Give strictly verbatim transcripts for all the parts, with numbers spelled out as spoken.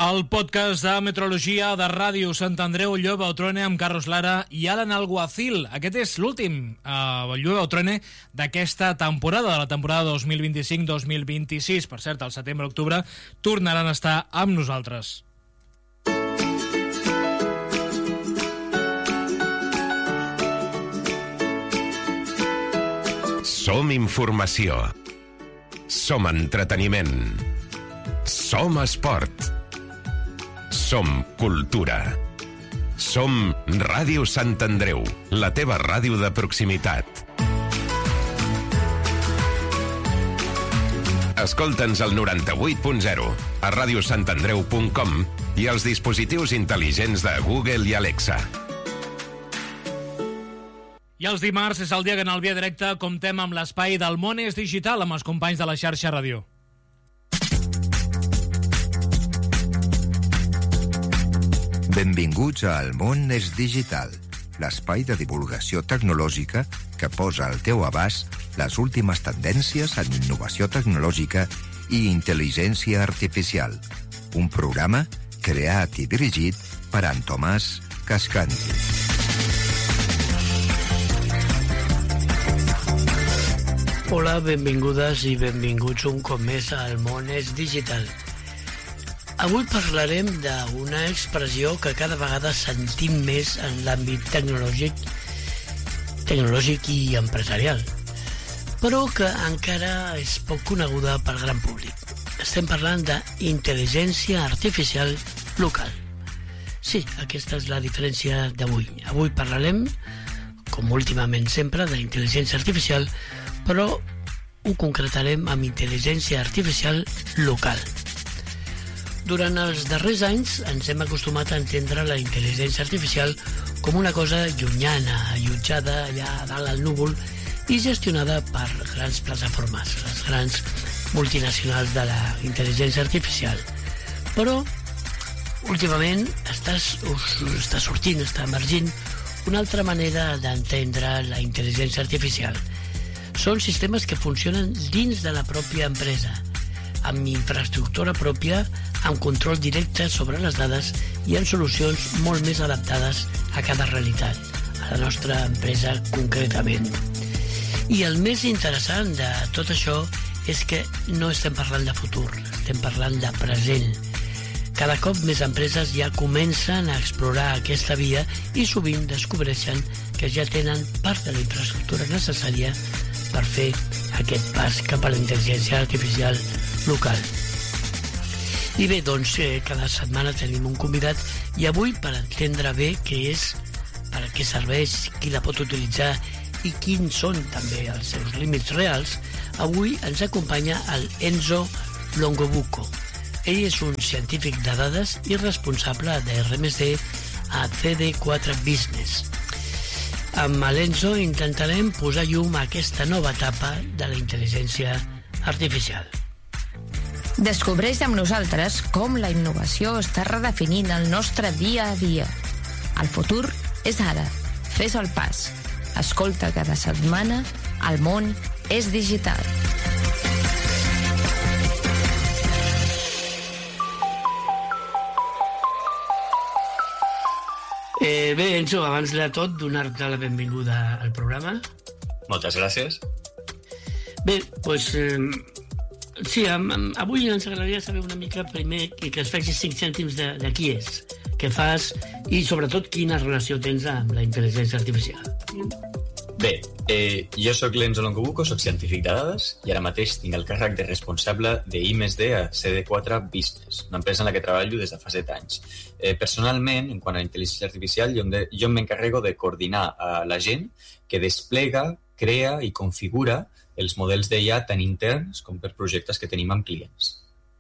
El podcast de meteorologia de Ràdio Sant Andreu, Llueva Otrone, amb Carlos Lara i Alan Alguacil. Aquest és l'últim uh, Llueva Otrone d'aquesta temporada, de la temporada dos mil vint-i-cinc dos mil vint-i-sis. Per cert, al setembre-octubre tornaran a estar amb nosaltres. Som informació. Som entreteniment. Som esport. Som cultura. Som Ràdio Sant Andreu, la teva ràdio de proximitat. Escolta'ns al noranta-vuit punt zero, a ràdio sant andreu punt com i als dispositius intel·ligents de Google i Alexa. I els dimarts és el dia que en el Via Directe comptem amb l'espai del món és digital amb els companys de la xarxa ràdio. Benvinguts a El món és digital, l'espai de divulgació tecnològica que posa al teu abast les últimes tendències en innovació tecnològica i intel·ligència artificial. Un programa creat i dirigit per en Tomàs Cascanti. Hola, benvingudes i benvinguts un cop més a El món és digital. Avui parlarem d'una expressió que cada vegada sentim més en l'àmbit tecnològic, tecnològic i empresarial, però que encara és poc coneguda pel gran públic. Estem parlant d'intel·ligència artificial local. Sí, aquesta és la diferència d'avui. Avui parlarem, com últimament sempre, d'intel·ligència artificial, però ho concretarem amb intel·ligència artificial local. Durant els darrers anys ens hem acostumat a entendre la intel·ligència artificial com una cosa llunyana, allotjada allà dalt al núvol i gestionada per grans plataformes, les grans multinacionals de la intel·ligència artificial. Però, últimament, està, està sortint, està emergint una altra manera d'entendre la intel·ligència artificial. Són sistemes que funcionen dins de la pròpia empresa, amb infraestructura pròpia, amb control directe sobre les dades i amb solucions molt més adaptades a cada realitat, a la nostra empresa concretament. I el més interessant de tot això és que no estem parlant de futur, estem parlant de present. Cada cop més empreses ja comencen a explorar aquesta via i sovint descobreixen que ja tenen part de la infraestructura necessària per fer aquest pas cap a la intel·ligència artificial local. I bé, doncs, eh, cada setmana tenim un convidat i avui, per entendre bé què és, per a què serveix, qui la pot utilitzar i quins són també els seus límits reals, avui ens acompanya el Enzo Longobucco. Ell és un científic de dades i responsable de R més D a C D quatre Business. Amb l'Enzo intentarem posar llum a aquesta nova etapa de la intel·ligència artificial. Descobreix amb nosaltres com la innovació està redefinint el nostre dia a dia. El futur és ara. Fes el pas. Escolta cada setmana El món és digital. Eh, bé, Enzo, abans de tot, donar-te la benvinguda al programa. Moltes gràcies. Bé, doncs... Eh, sí, am, am, avui ens agradaria saber una mica primer que, que es facis cinc cèntims de, de qui és, què fas i, sobretot, quina relació tens amb la intel·ligència artificial. Bé, eh, jo sóc l'Enzo Longobucco, sóc científic de dades i ara mateix tinc el càrrec de responsable de I més D a C D quatre Business, una empresa en la que treballo des de fa set anys. Eh, personalment, en quant a intel·ligència artificial, jo, de, jo m'encarrego de coordinar a la gent que desplega, crea i configura els models d'I A tant interns com per projectes que tenim amb clients.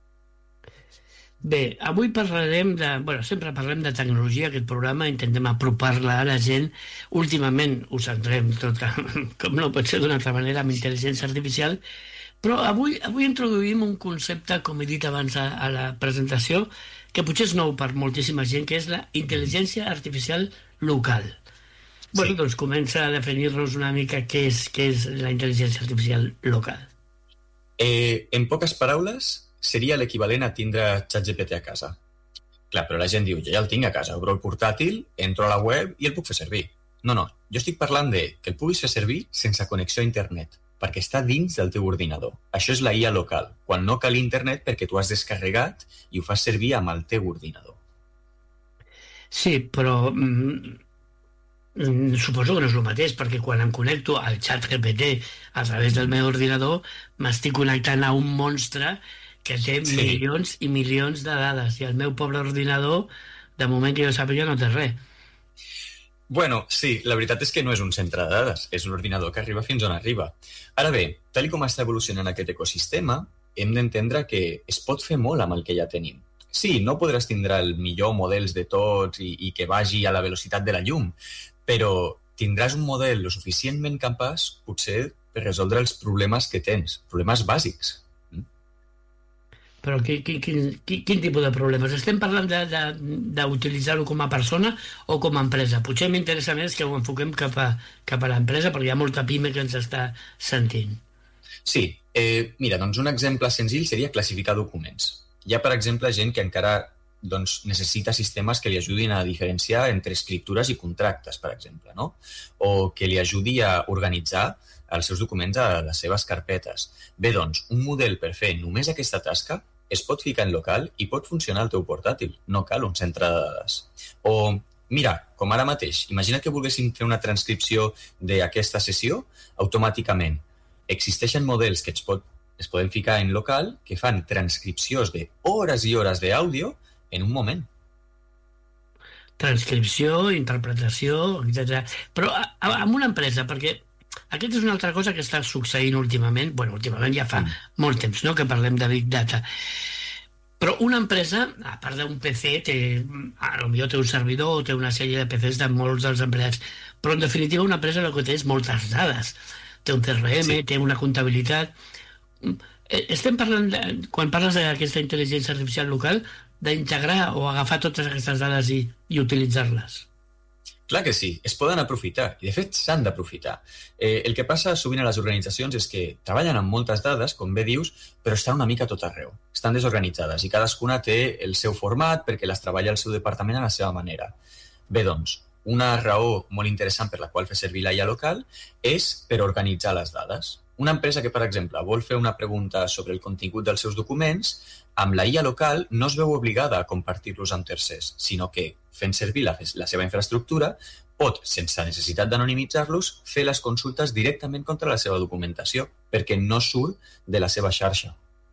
Bé, avui parlarem de... Bueno, sempre parlem de tecnologia, aquest programa, intentem apropar-la a la gent. Últimament ho centrem tot, com no pot ser d'una altra manera, amb intel·ligència artificial, però avui, avui introduïm un concepte, com he dit abans a, a la presentació, que potser és nou per moltíssima gent, que és la intel·ligència artificial local. Bueno, sí. Doncs comença a definir-nos una mica què és, què és la intel·ligència artificial local. Eh, en poques paraules, seria l'equivalent a tindre ChatGPT a casa. Clar, però la gent diu, jo ja el tinc a casa, obro el portàtil, entro a la web i el puc fer servir. No, no, jo estic parlant de que el puguis fer servir sense connexió a internet, perquè està dins del teu ordinador. Això és la I A local, quan no cal internet perquè tu has descarregat i ho fas servir amb el teu ordinador. Sí, però mm, suposo que no és el mateix, perquè quan em connecto al xat G P T a través del meu ordinador, m'estic connectant a un monstre que té sí. milions i milions de dades, i el meu pobre ordinador, de moment que jo sàpiga, no té res. Bueno, sí, la veritat és que no és un centre de dades, és un ordinador que arriba fins on arriba. Ara bé, tal com està evolucionant aquest ecosistema, hem d'entendre que es pot fer molt amb el que ja tenim. Sí, no podràs tindre el millor models de tots i, i que vagi a la velocitat de la llum, però tindràs un model lo suficientment capaç, potser, per resoldre els problemes que tens, problemes bàsics. Però quin, quin, quin, quin tipus de problemes? Estem parlant d'utilitzar-ho com a persona o com a empresa? Potser m'interessa més que ho enfoquem cap a, cap a l'empresa, perquè hi ha molta pime que ens està sentint. Sí, eh, mira, doncs un exemple senzill seria classificar documents. Hi ha, per exemple, gent que encara doncs, necessita sistemes que li ajudin a diferenciar entre escriptures i contractes, per exemple, no? O que li ajudi a organitzar els seus documents a les seves carpetes. Bé, doncs, un model per fer només aquesta tasca es pot ficar en local i pot funcionar al teu portàtil. No cal un centre de dades. O, mira, com ara mateix, imagina que volguéssim fer una transcripció d'aquesta sessió automàticament. Existeixen models que es, pot, es poden ficar en local que fan transcripcions de hores i hores d'àudio en un moment. Transcripció, interpretació, etcètera. Però amb una empresa, perquè aquesta és una altra cosa que està succeint últimament, bueno, últimament ja fa mm. molt temps, no?, que parlem de Big Data. Però una empresa, a part d'un P C, té, potser té un servidor o té una sèrie de P Cs de molts dels empleats, però en definitiva una empresa el que té és moltes dades. Té un C R M, sí. té una comptabilitat. Estem parlant, de, quan parles d'aquesta intel·ligència artificial local, d'integrar o agafar totes aquestes dades i, i utilitzar-les. Clar que sí, es poden aprofitar, i de fet s'han d'aprofitar. Eh, el que passa sovint a les organitzacions és que treballen amb moltes dades, com bé dius, però estan una mica tot arreu. Estan desorganitzades i cadascuna té el seu format perquè les treballa el seu departament a la seva manera. Bé, doncs, una raó molt interessant per la qual fer servir la I A local és per organitzar les dades. Una empresa que, per exemple, vol fer una pregunta sobre el contingut dels seus documents, amb la I A local no es veu obligada a compartir-los amb tercers, sinó que, fent servir la, la seva infraestructura, pot, sense necessitat d'anonimitzar-los, fer les consultes directament contra la seva documentació, perquè no surt de la seva xarxa.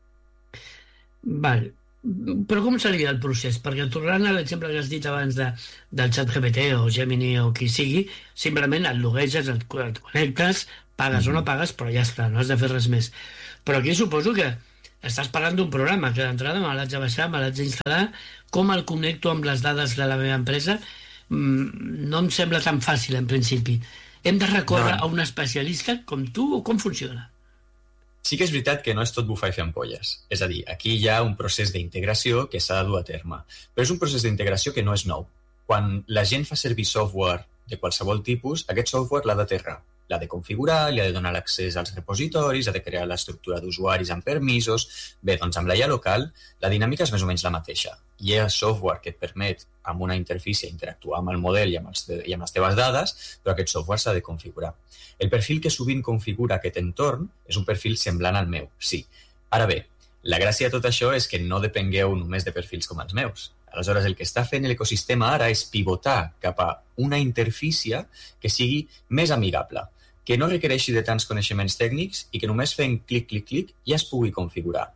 Val. Però com seria el procés? Perquè tornant a l'exemple que has dit abans de, del xat G P T o Gemini o qui sigui, simplement et logueges, et connectes, pagues mm-hmm. o no pagues, però ja està, no has de fer res més. Però aquí suposo que estàs parlant d'un programa que d'entrada me l'haig de baixar, me l'haig d'instal·lar, com el connecto amb les dades de la meva empresa, no em sembla tan fàcil en principi. Hem de recórrer no. a un especialista com tu o com funciona? Sí que és veritat que no és tot bufar i fer ampolles. És a dir, aquí hi ha un procés d'integració que s'ha de dur a terme. Però és un procés d'integració que no és nou. Quan la gent fa servir software de qualsevol tipus, aquest software l'ha d'aterrar. L'ha de configurar, li ha de donar l'accés als repositoris, ha de crear l'estructura d'usuaris amb permisos. Bé, doncs amb la I A local la dinàmica és més o menys la mateixa. Hi ha software que et permet amb una interfície interactuar amb el model i amb, els te- i amb les teves dades, però aquest software s'ha de configurar. El perfil que sovint configura aquest entorn és un perfil semblant al meu, sí. Ara bé, la gràcia de tot això és que no depengueu només de perfils com els meus. Aleshores, el que està fent l'ecosistema ara és pivotar cap a una interfície que sigui més amigable, que no requereixi de tants coneixements tècnics i que només fent clic, clic, clic ja es pugui configurar.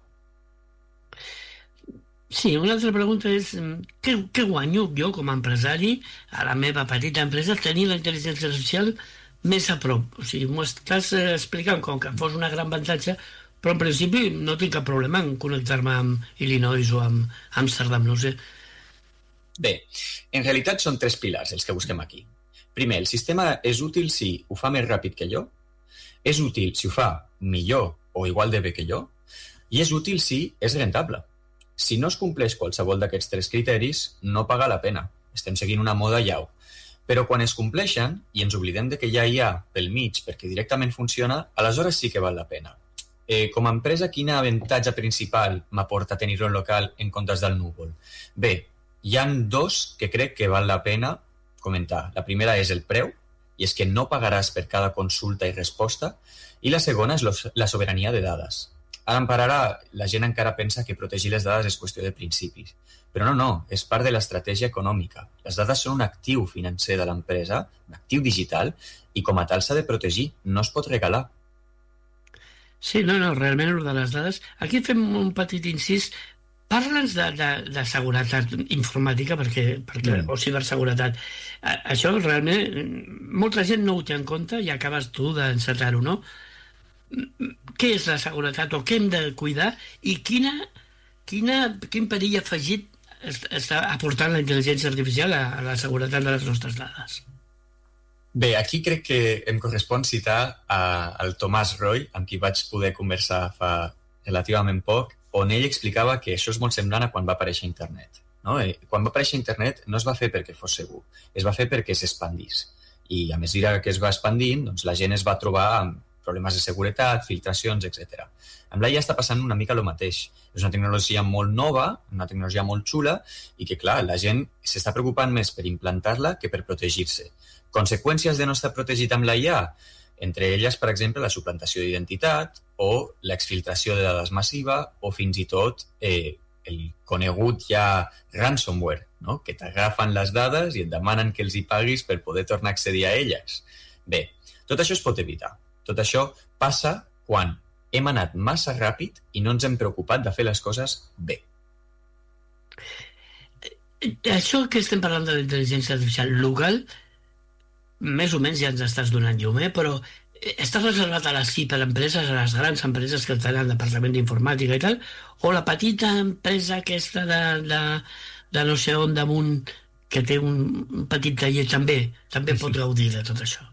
Sí, una altra pregunta és què, què guanyo jo com a empresari a la meva petita empresa tenir la intel·ligència artificial més a prop? O sigui, m'ho estàs explicant com que fos una gran avantatge, però en principi no tinc cap problema en connectar-me amb Illinois o amb Amsterdam, no sé. Bé, en realitat són tres pilars els que busquem aquí. Primer, el sistema és útil si ho fa més ràpid que jo, és útil si ho fa millor o igual de bé que jo, i és útil si és rentable. Si no es compleix qualsevol d'aquests tres criteris, no paga la pena. Estem seguint una moda llau. Però quan es compleixen, i ens oblidem de que ja hi ha pel mig perquè directament funciona, aleshores sí que val la pena. Eh, com a empresa, quin avantatge principal m'aporta tenir-lo en local en comptes del núvol? Bé, hi ha dos que crec que val la pena comentar. La primera és el preu, i és que no pagaràs per cada consulta i resposta, i la segona és la sobirania de dades. Ara per ara la gent encara pensa que protegir les dades és qüestió de principis, però no, no, és part de l'estratègia econòmica. Les dades són un actiu financer de l'empresa, un actiu digital, i com a tal s'ha de protegir, no es pot regalar. Sí, no, no, realment el de les dades... Aquí fem un petit incís. Parla'ns de, de, de seguretat informàtica perquè, perquè, mm. o ciberseguretat. A, això realment molta gent no ho té en compte i acabes tu d'encetar-ho, no? Què és la seguretat o què hem de cuidar i quina, quina, quin perill afegit està aportant la intel·ligència artificial a, a la seguretat de les nostres dades? Bé, aquí crec que em correspon citar a, al Tomàs Roy, amb qui vaig poder conversar fa relativament poc, on ell explicava que això és molt semblant a quan va aparèixer internet. No? Quan va aparèixer internet no es va fer perquè fos segur, es va fer perquè s'expandís. I a mesura que es va expandint, doncs, la gent es va trobar amb problemes de seguretat, filtracions, etcètera. Amb l'A I A està passant una mica el mateix. És una tecnologia molt nova, una tecnologia molt xula, i que, clar, la gent s'està preocupant més per implantar-la que per protegir-se. Conseqüències de no estar protegit amb l'A I A? Entre elles, per exemple, la suplantació d'identitat o l'exfiltració de dades massiva o fins i tot eh, el conegut ja ransomware, no? Que t'agafen les dades i et demanen que els hi paguis per poder tornar a accedir a elles. Bé, tot això es pot evitar. Tot això passa quan hem anat massa ràpid i no ens hem preocupat de fer les coses bé. Això que estem parlant de la intel·ligència artificial local, més o menys ja ens estàs donant llum, eh? Però està reservat a les ciberempreses, a les grans empreses que tenen el departament d'informàtica i tal, o la petita empresa aquesta de, de, de no sé on damunt que té un petit taller també, també pot gaudir de tot això?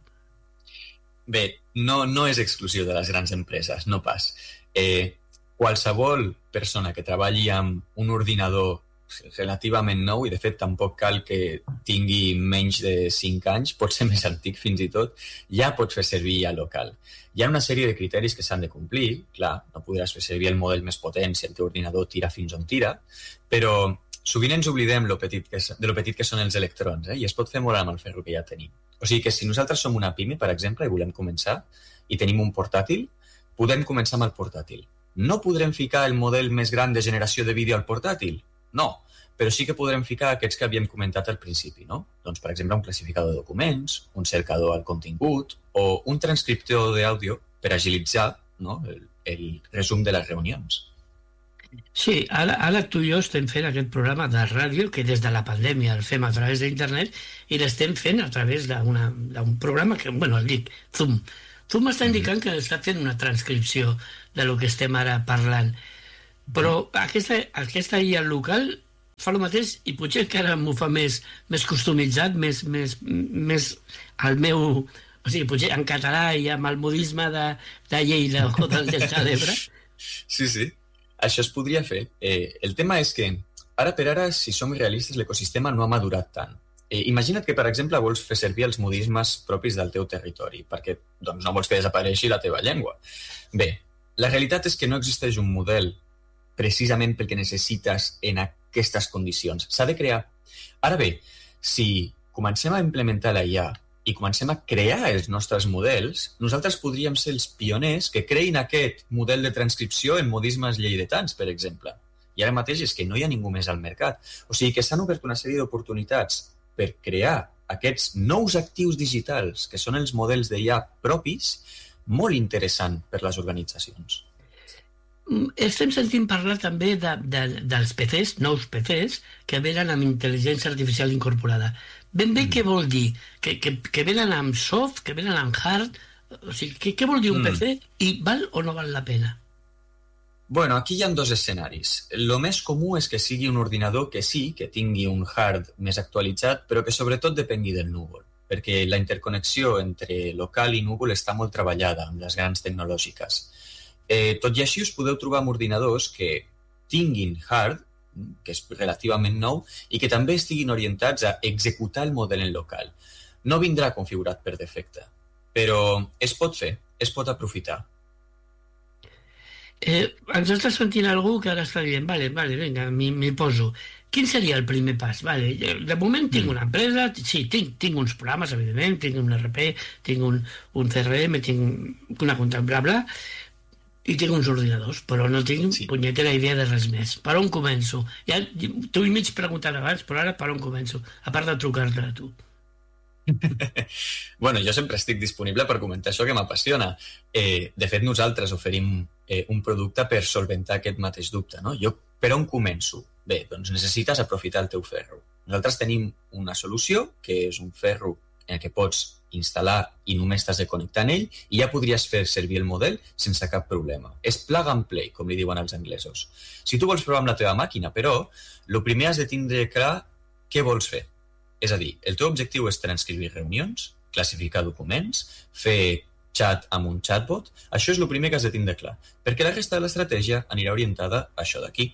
Bé, no, no és exclusiu de les grans empreses, no pas. Eh, qualsevol persona que treballi amb un ordinador relativament nou, i de fet tampoc cal que tingui menys de cinc anys, pot ser més antic fins i tot, ja pot fer servir ja local. Hi ha una sèrie de criteris que s'han de complir, clar, no podràs fer servir el model més potent si el teu ordinador tira fins on tira, però sovint ens oblidem lo petit que, de lo petit que són els electrons, eh? I es pot fer molt amb el ferro que ja tenim. O sigui que si nosaltres som una pime, per exemple, i volem començar, i tenim un portàtil, podem començar amb el portàtil. No podrem ficar el model més gran de generació de vídeo al portàtil? No, però sí que podrem ficar aquests que havíem comentat al principi, no? Doncs, per exemple, un classificador de documents, un cercador al contingut o un transcriptor d'àudio per agilitzar, no, el, el resum de les reunions. Sí, ara, ara tu i jo estem fent aquest programa de ràdio que des de la pandèmia el fem a través d'internet i l'estem fent a través d'un programa que, bueno, el dic, Zoom. Zoom està indicant que està fent una transcripció de lo que estem ara parlant. Però aquesta, aquesta I A local fa el mateix i potser encara m'ho fa més, més customitzat, més, més, més al meu... O sigui, potser en català i amb el modisme de, de Lleida o del Delta d'Ebre. Sí, sí, això es podria fer. Eh, el tema és que, ara per ara, si som realistes, l'ecosistema no ha madurat tant. Eh, imagina't que, per exemple, vols fer servir els modismes propis del teu territori, perquè doncs, no vols que desapareixi la teva llengua. Bé, la realitat és que no existeix un model precisament pel que necessites en aquestes condicions. S'ha de crear. Ara bé, si comencem a implementar la I A i comencem a crear els nostres models, nosaltres podríem ser els pioners que creïn aquest model de transcripció en modismes lleidatans, per exemple. I ara mateix és que no hi ha ningú més al mercat. O sigui que s'han obert una sèrie d'oportunitats per crear aquests nous actius digitals, que són els models de I A propis, molt interessant per les organitzacions. Estem sentint parlar també de, de, dels P Cs, nous P Cs, que venen amb intel·ligència artificial incorporada. Ben bé mm. què vol dir? Que, que, que venen amb soft, que venen amb hard? O sigui, què, què vol dir un mm. P C? I val o no val la pena? Bueno, aquí hi ha dos escenaris. El més comú és que sigui un ordinador que sí, que tingui un hard més actualitzat, però que sobretot depengui del núvol, perquè la interconnexió entre local i núvol està molt treballada amb les grans tecnològiques. Eh, tot i així us podeu trobar amb ordinadors que tinguin hard, que és relativament nou, i que també estiguin orientats a executar el model en local. No vindrà configurat per defecte, però es pot fer, es pot aprofitar. Eh, ens està sentint algú que ara està dient, vale, vale, vinga, m'hi poso. Quin seria el primer pas? Vale, de moment tinc una empresa, sí, tinc, tinc uns programes, evidentment, tinc un R P, tinc un, un C R M, tinc una compta, bla, bla, i tinc uns ordinadors, però no tinc sí. punyetera idea de res més. Per on començo? Ja t'ho he mig preguntat abans, però ara per on començo? A part de trucar-te a tu. Bueno, jo sempre estic disponible per comentar això que m'apassiona. Eh, de fet, nosaltres oferim eh, un producte per solventar aquest mateix dubte, no? Jo, per on començo? Bé, doncs necessites aprofitar el teu ferro. Nosaltres tenim una solució, que és un ferro en què pots instal·lar i només t'has de connectar en ell i ja podries fer servir el model sense cap problema. És plug and play, com li diuen els anglesos. Si tu vols provar amb la teva màquina, però, el primer has de tindre clar què vols fer. És a dir, el teu objectiu és transcriure reunions, classificar documents, fer chat amb un chatbot. Això és el primer que has de tindre clar, perquè la resta de l'estratègia anirà orientada a això d'aquí.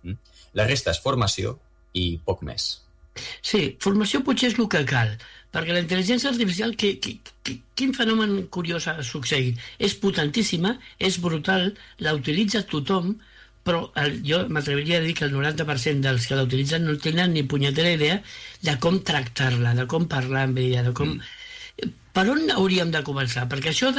La resta és formació i poc més. Sí, formació potser és el que cal, perquè la intel·ligència artificial, que, que, que, quin fenomen curiós ha succeït? És potentíssima, és brutal, la utilitza tothom, però el, jo m'atreviria a dir que el noranta per cent dels que la utilitzen no tenen ni punyetera idea de com tractar-la, de com parlar amb ella, de com... Mm. Per on hauríem de començar? Perquè això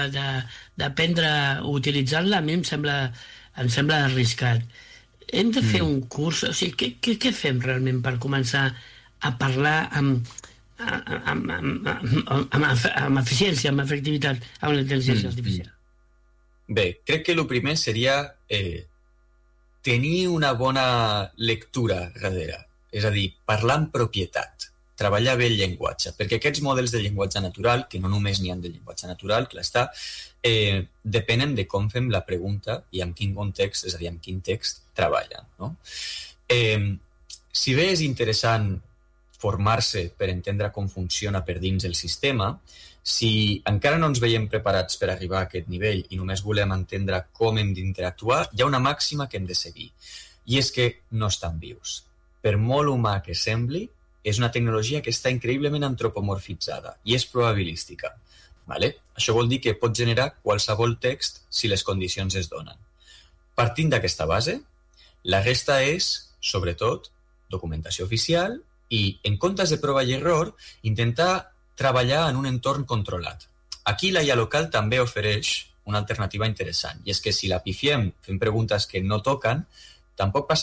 d'aprendre a utilitzar-la a mi em sembla, em sembla arriscat. Hem de fer mm. un curs... O sigui, què, què, què fem realment per començar a parlar amb, amb, amb, amb, amb, amb eficiència, amb efectivitat, amb la intel·ligència mm. artificial? Bé, crec que el primer seria... Eh, tenir una bona lectura darrere, és a dir, parlar amb propietat, treballar bé el llenguatge, perquè aquests models de llenguatge natural, que no només n'hi ha de llenguatge natural, clar està, eh, depenen de com fem la pregunta i amb quin context, és a dir, amb quin text treballen. No? Eh, si bé és interessant formar-se per entendre com funciona per dins el sistema, si encara no ens veiem preparats per arribar a aquest nivell i només volem entendre com hem d'interactuar, hi ha una màxima que hem de seguir. I és que no estan vius. Per molt humà que sembli, és una tecnologia que està increïblement antropomorfitzada i és probabilística. Vale? Això vol dir que pot generar qualsevol text si les condicions es donen. Partint d'aquesta base, la resta és, sobretot, documentació oficial i, en comptes de prova i error, intentar treballar en un entorn controlat. Aquí la I A local també ofereix una alternativa interessant, i és que si la pifiem fent preguntes que no toquen, tampoc passa